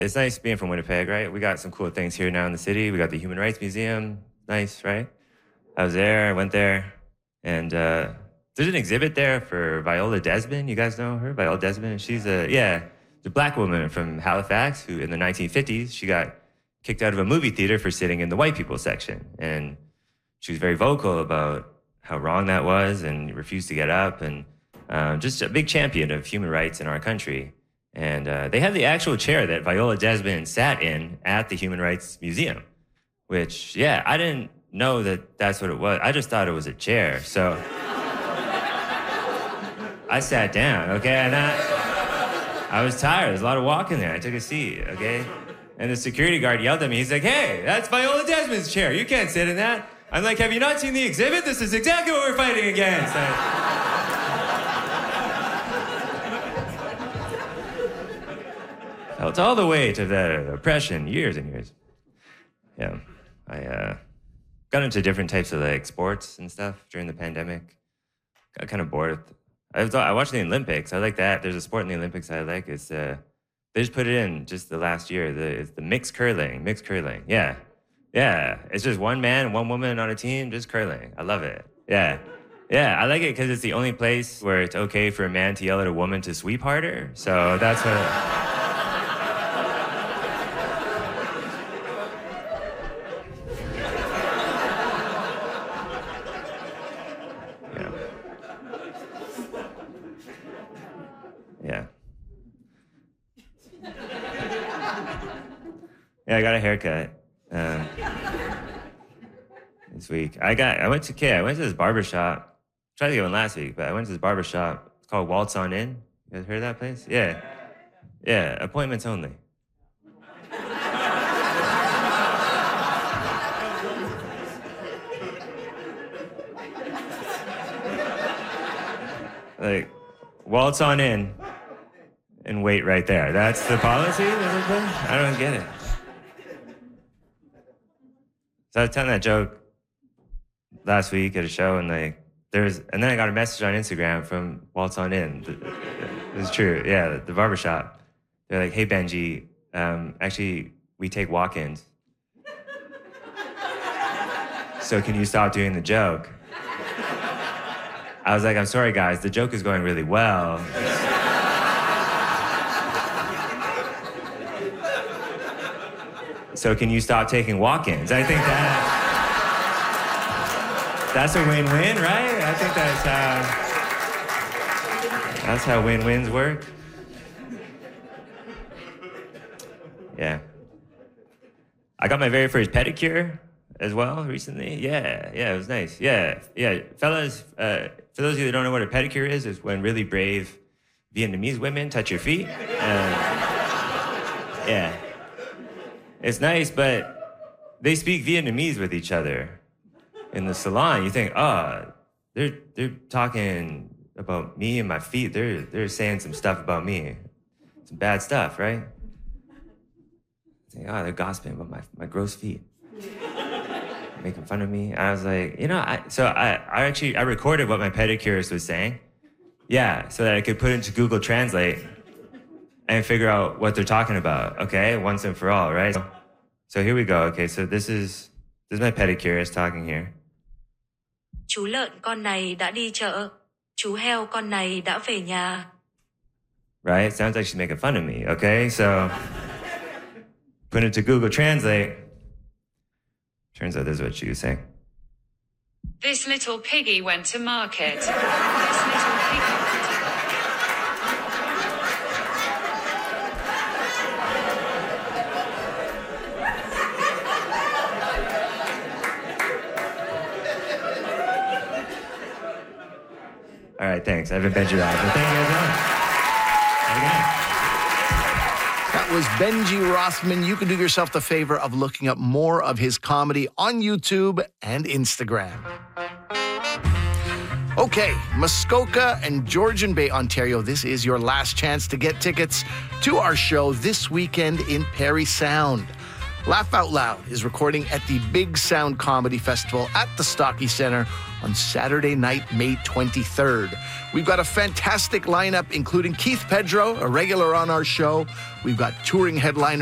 It's nice being from Winnipeg, right? We got some cool things here now in the city. We got the Human Rights Museum. Nice, right? I was there, I went there, and there's an exhibit there for Viola Desmond. You guys know her, Viola Desmond? She's a black woman from Halifax who in the 1950s, she got kicked out of a movie theater for sitting in the white people section. And she was very vocal about how wrong that was and refused to get up, and just a big champion of human rights in our country. And they have the actual chair that Viola Desmond sat in at the Human Rights Museum, which, I didn't know that that's what it was. I just thought it was a chair. So I sat down, okay? And I was tired. There's a lot of walking there. I took a seat, okay? And the security guard yelled at me. He's like, "Hey, that's Viola Desmond's chair. You can't sit in that." I'm like, "Have you not seen the exhibit? This is exactly what we're fighting against." Felt all the weight of that oppression, years and years. Yeah, I got into different types of like sports and stuff during the pandemic. Got kind of bored. I watched the Olympics. I like that. There's a sport in the Olympics I like. It's they just put it in just the last year. It's the mixed curling. Mixed curling. Yeah. It's just one man, one woman on a team, just curling. I love it. Yeah. I like it because it's the only place where it's okay for a man to yell at a woman to sweep harder. So that's what. Yeah, I got a haircut this week. I went to this barbershop. Tried to get one last week, but I went to this barbershop. It's called Waltz On In. You guys heard of that place? Yeah, appointments only. Like, waltz on in and wait right there. That's the policy? I don't get it. So I was telling that joke last week at a show, and and then I got a message on Instagram from Waltz On In. It's true, yeah, the barbershop. They're like, "Hey Benji, actually we take walk-ins. So can you stop doing the joke?" I was like, "I'm sorry guys, the joke is going really well." So can you stop taking walk-ins? I think that's a win-win, right? I think that's how win-wins work. Yeah. I got my very first pedicure as well recently. Yeah, it was nice. Yeah. Fellas, for those of you that don't know what a pedicure is when really brave Vietnamese women touch your feet. Yeah. It's nice, but they speak Vietnamese with each other in the salon. You think, they're talking about me and my feet. They're saying some stuff about me. Some bad stuff, right? I think, they're gossiping about my gross feet. Making fun of me. I was like, I recorded what my pedicurist was saying. Yeah, so that I could put it into Google Translate and figure out what they're talking about, okay? Once and for all, right? So here we go. Okay, so this is my pedicurist talking here. Chú lợn con này đã đi chợ. Chú heo con này đã về nhà. Right? It sounds like she's making fun of me, okay? So put it to Google Translate. Turns out this is what she was saying. This little piggy went to market. This little piggy went to All right, thanks. I've been Benji Rossman. Thank you guys. That was Benji Rothman. You can do yourself the favor of looking up more of his comedy on YouTube and Instagram. Okay, Muskoka and Georgian Bay, Ontario, this is your last chance to get tickets to our show this weekend in Parry Sound. Laugh Out Loud is recording at the Big Sound Comedy Festival at the Stocky Centre on Saturday night, May 23rd. We've got a fantastic lineup, including Keith Pedro, a regular on our show. We've got touring headliners